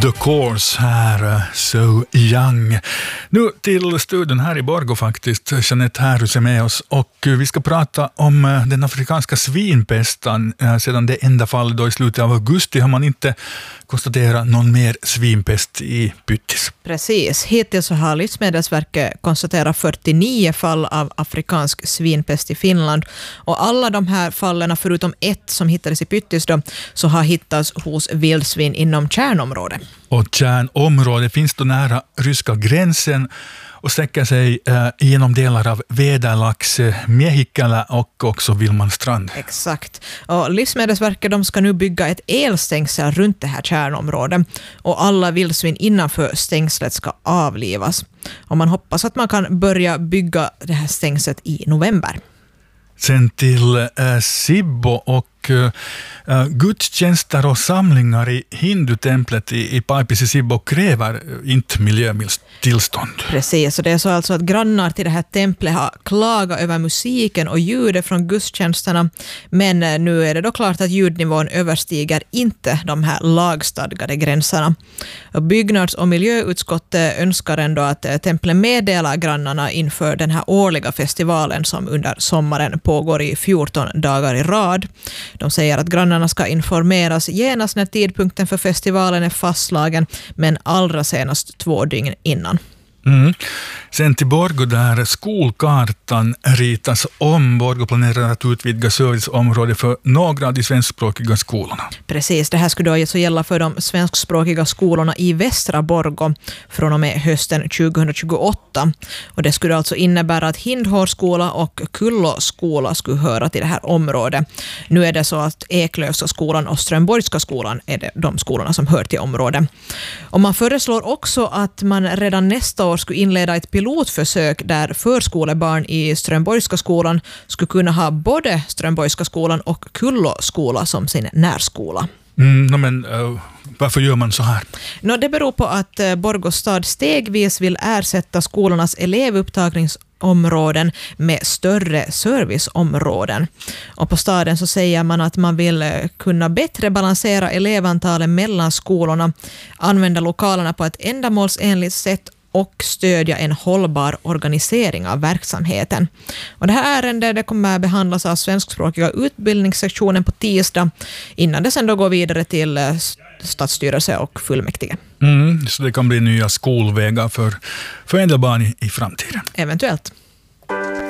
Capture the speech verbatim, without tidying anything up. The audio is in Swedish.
The Course här, So Young. Nu till studion här i Borgå faktiskt. Jeanette Härus är med oss och vi ska prata om den afrikanska svinpesten. Sedan det enda fallet då i slutet av augusti har man inte konstaterat någon mer svinpest i Pyttis. Precis. Hittills så har Livsmedelsverket konstaterat fyrtionio fall av afrikansk svinpest i Finland. Och alla de här fallen, förutom ett som hittades i Pyttis då, så har hittats hos vildsvin inom kärnområdet. Och kärnområdet finns då nära ryska gränsen och sträcker sig eh, genom delar av Vederlax, Miehikkälä och också Vilmanstrand. Exakt. Och Livsmedelsverket de ska nu bygga ett elstängsel runt det här kärnområdet och alla vildsvin innanför stängslet ska avlivas. Och man hoppas att man kan börja bygga det här stängslet i november. Sen till eh, Sibbo och eh, gudstjänster och samlingar i hindutemplet i, i Paipis i Sibbo kräver inte miljötillstånd. Precis, och det är så alltså att grannar till det här templet har klagat över musiken och ljudet från gudstjänsterna, men nu är det då klart att ljudnivån överstiger inte de här lagstadgade gränserna. Och byggnads- och miljöutskottet önskar ändå att templet meddelar grannarna inför den här årliga festivalen som under sommaren pågår i fjorton dagar i rad. De säger att grannarna ska informeras genast när tidpunkten för festivalen är fastslagen, men allra senast två dygn innan. Mm. Sen till Borgå där skolkartan ritas om. Borgå planerar att utvidga serviceområdet för några av de svenskspråkiga skolorna. Precis, det här skulle då alltså gälla för de svenskspråkiga skolorna i västra Borgå från och med hösten tjugohundratjugoåtta. Och det skulle alltså innebära att Hindhårskola och Kulloskola skulle höra till det här området. Nu är det så att Eklövska skolan och Strömborgska skolan är det de skolorna som hör till området. Och man föreslår också att man redan nästa år skulle inleda ett pilotförsök där förskolebarn i Strömborgska skolan skulle kunna ha både Strömborgska skolan och Kulloskola som sin närskola. Mm, no, men uh, varför gör man så här? No, det beror på att uh, Borgå stad stegvis vill ersätta skolornas elevupptagningsområden med större serviceområden. Och på staden så säger man att man vill uh, kunna bättre balansera elevantalen mellan skolorna, använda lokalerna på ett ändamålsenligt sätt och stödja en hållbar organisering av verksamheten. Och det här ärendet det kommer att behandlas av svenskspråkiga utbildningssektionen på tisdag innan det sen då går vidare till stadsstyrelse och fullmäktige. Mm, så det kan bli nya skolvägar för, för en del barn i, i framtiden. Eventuellt.